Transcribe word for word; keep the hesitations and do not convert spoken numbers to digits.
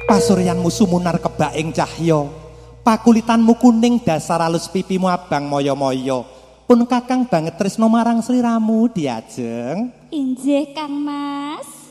Pasuryanmu sumunar kebak ing cahya, pakulitanmu kuning dasar alus pipimu abang moyo-moyo. Pun kakang banget tresno marang sliramu Diajeng. Injih Kang Mas.